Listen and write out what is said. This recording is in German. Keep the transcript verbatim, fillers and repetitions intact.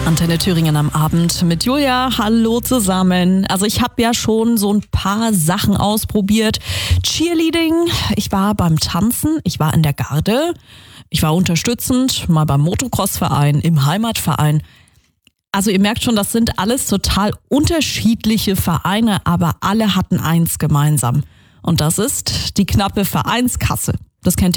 Antenne Thüringen am Abend mit Julia. Hallo zusammen. Also ich habe ja schon so ein paar Sachen ausprobiert. Cheerleading, ich war beim Tanzen, ich war in der Garde, ich war unterstützend, mal beim Motocross-Verein, im Heimatverein. Also ihr merkt schon, das sind alles total unterschiedliche Vereine, aber alle hatten eins gemeinsam. Und das ist die knappe Vereinskasse. Das kennt ihr